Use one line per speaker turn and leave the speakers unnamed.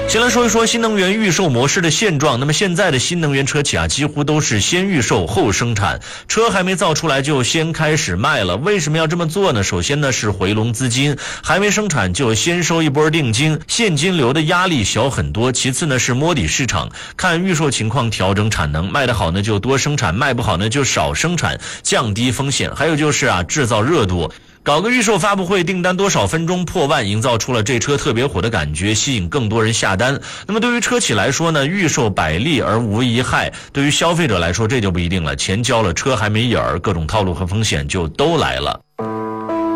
先来说一说新能源预售模式的现状。那么现在的新能源车企几乎都是先预售后生产，车还没造出来就先开始卖了。为什么要这么做呢？首先呢是回笼资金，还没生产就先收一波定金，现金流的压力小很多。其次呢是摸底市场，看预售情况调整产能，卖得好呢就多生产，卖不好呢就少生产，降低风险。还有就是制造热度。搞个预售发布会，订单多少分钟破万，营造出了这车特别火的感觉，吸引更多人下单。那么对于车企来说呢，预售百利而无一害，对于消费者来说这就不一定了，钱交了，车还没影儿，各种套路和风险就都来了。